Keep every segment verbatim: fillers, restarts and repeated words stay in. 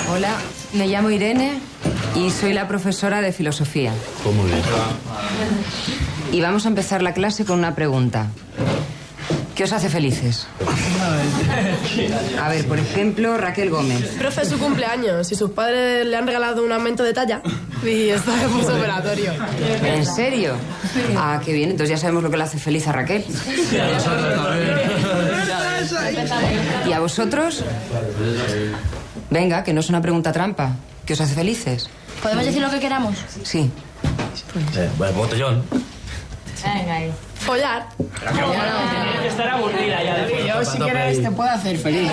Hola, me llamo Irene y soy la profesora de filosofía. Pues muy bien. Y vamos a empezar la clase con una pregunta. ¿Qué os hace felices? A ver, por ejemplo, Raquel Gómez. Profe, es su cumpleaños y sus padres le han regalado un aumento de talla y está en postoperatorio. ¿En serio? Ah, qué bien, entonces ya sabemos lo que le hace feliz a Raquel. ¿Y a vosotros? Venga, que no es una pregunta trampa. ¿Qué os hace felices? ¿Podemos decir lo que queramos? Sí. Eh, bueno, botellón. Venga ahí. Follar. Estar aburrida ya. Yo, si quieres, te puedo hacer feliz.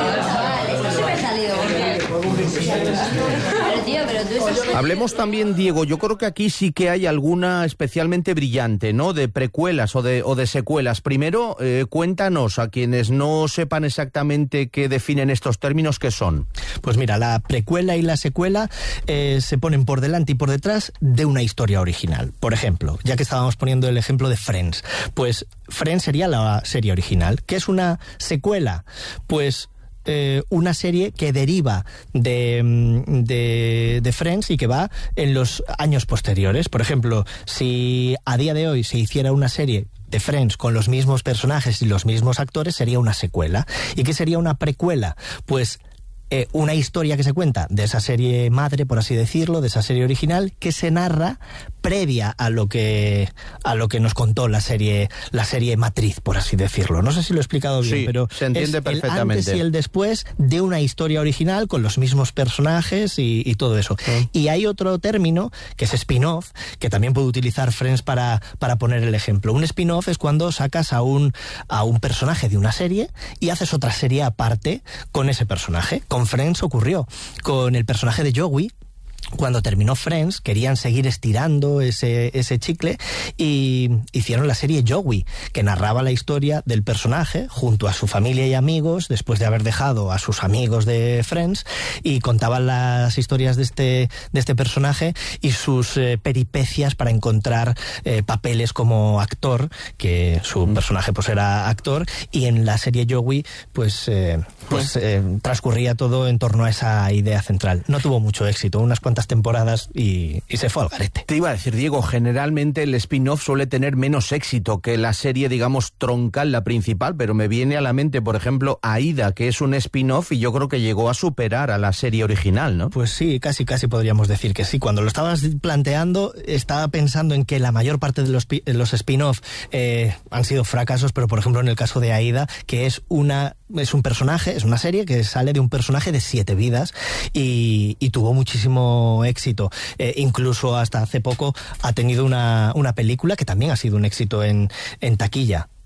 Pero tío, pero tú estás... Hablemos también, Diego, yo creo que aquí sí que hay alguna especialmente brillante, ¿no? De precuelas o de, o de secuelas. Primero, eh, cuéntanos, a quienes no sepan exactamente qué definen estos términos, ¿qué son? Pues mira, la precuela y la secuela eh, se ponen por delante y por detrás de una historia original. Por ejemplo, ya que estábamos poniendo el ejemplo de Friends, pues Friends sería la serie original. ¿Qué es una secuela? Pues eh, una serie que deriva de, de, de Friends y que va en los años posteriores. Por ejemplo, si a día de hoy se hiciera una serie de Friends con los mismos personajes y los mismos actores, sería una secuela. ¿Y qué sería una precuela? Pues Eh, una historia que se cuenta de esa serie madre, por así decirlo, de esa serie original, que se narra previa a lo que a lo que nos contó la serie la serie matriz, por así decirlo. No sé si lo he explicado bien, sí, pero se entiende es perfectamente. El antes y el después de una historia original con los mismos personajes y, y todo eso. Sí. Y hay otro término que es spin-off, que también puede utilizar Friends para, para poner el ejemplo. Un spin-off es cuando sacas a un, a un personaje de una serie y haces otra serie aparte con ese personaje. Con Friends ocurrió, con el personaje de Joey. Cuando terminó Friends, querían seguir estirando ese, ese chicle y hicieron la serie Joey, que narraba la historia del personaje junto a su familia y amigos, después de haber dejado a sus amigos de Friends, y contaban las historias de este, de este personaje y sus eh, peripecias para encontrar eh, papeles como actor, que su personaje pues era actor, y en la serie Joey pues, eh, pues eh, transcurría todo en torno a esa idea central. No tuvo mucho éxito, unas cuantas temporadas y, y se fue al garete. Te iba a decir, Diego, generalmente el spin-off suele tener menos éxito que la serie, digamos, troncal, la principal, pero me viene a la mente, por ejemplo, Aída, que es un spin-off y yo creo que llegó a superar a la serie original, ¿no? Pues sí, casi casi podríamos decir que sí. Cuando lo estabas planteando, estaba pensando en que la mayor parte de los, los spin-off eh, han sido fracasos, pero por ejemplo en el caso de Aída, que es una es un personaje, es una serie que sale de un personaje de siete vidas y, y tuvo muchísimo éxito. Eh, incluso hasta hace poco ha tenido una, una película que también ha sido un éxito en, en taquilla.